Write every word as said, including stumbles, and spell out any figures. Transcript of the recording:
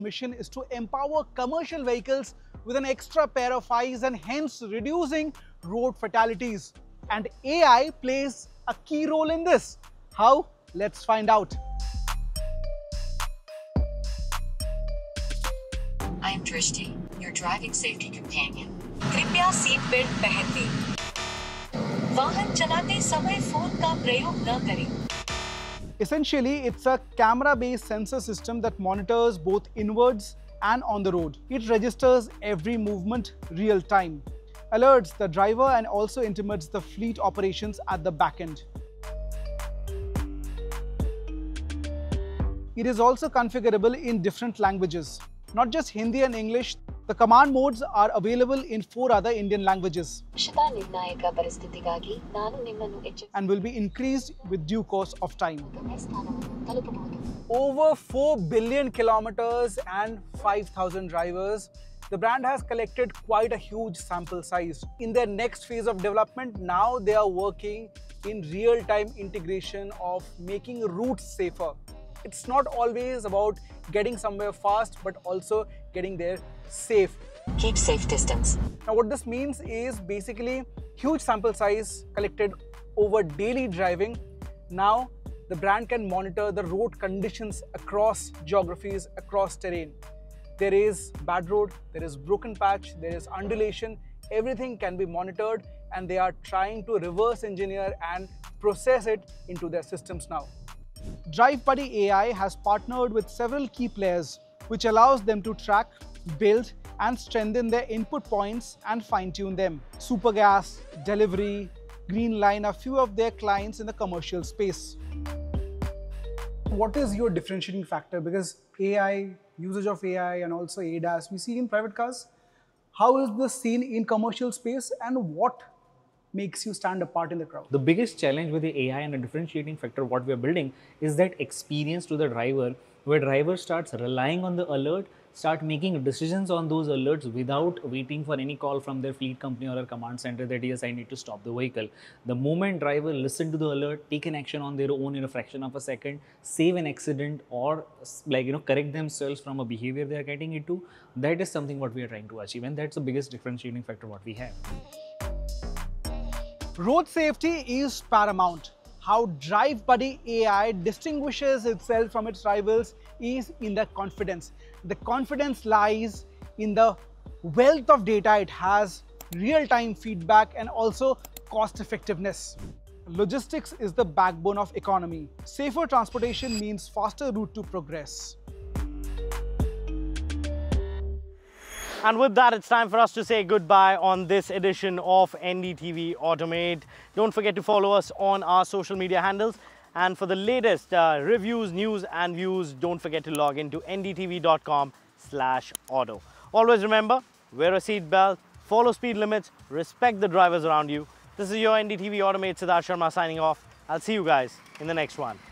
mission is to empower commercial vehicles with an extra pair of eyes and hence reducing road fatalities. And A I plays a key role in this. How? Let's find out. I am Drishti, your driving safety companion. कृपया seat belt पहन लें। वाहन चलाते समय phone का प्रयोग न करें। Essentially, it's a camera-based sensor system that monitors both inwards and on the road. It registers every movement real time, alerts the driver and also intimates the fleet operations at the back end. It is also configurable in different languages, not just Hindi and English. The command modes are available in four other Indian languages and will be increased with due course of time. Over four billion kilometers and five thousand drivers, the brand has collected quite a huge sample size. In their next phase of development, now they are working in real-time integration of making routes safer. It's not always about getting somewhere fast, but also getting there safe. Keep safe distance. Now what this means is basically huge sample size collected over daily driving. Now the brand can monitor the road conditions across geographies, across terrain. There is bad road, there is broken patch, there is undulation. Everything can be monitored and they are trying to reverse engineer and process it into their systems now. DriveBuddy A I has partnered with several key players, which allows them to track, build and strengthen their input points and fine-tune them. Supergas, Delivery, Greenline are few of their clients in the commercial space. What is your differentiating factor? Because A I, usage of A I and also A D A S, we see in private cars. How is this seen in commercial space and what makes you stand apart in the crowd? The biggest challenge with the A I and the differentiating factor what we are building is that experience to the driver, where driver starts relying on the alert, start making decisions on those alerts without waiting for any call from their fleet company or a command center that yes, I need to stop the vehicle. The moment driver listen to the alert, take an action on their own in a fraction of a second, save an accident or like you know correct themselves from a behavior they are getting into, that is something what we are trying to achieve, and that's the biggest differentiating factor what we have. Road safety is paramount. How DriveBuddy A I distinguishes itself from its rivals is in the confidence. The confidence lies in the wealth of data it has, real-time feedback and also cost effectiveness. Logistics is the backbone of economy. Safer transportation means faster route to progress. And with that, it's time for us to say goodbye on this edition of N D T V Automate. Don't forget to follow us on our social media handles. And for the latest uh, reviews, news and views, don't forget to log into N D T V dot com slash auto. Always remember, wear a seatbelt, follow speed limits, respect the drivers around you. This is your N D T V Automate, Siddharth Sharma signing off. I'll see you guys in the next one.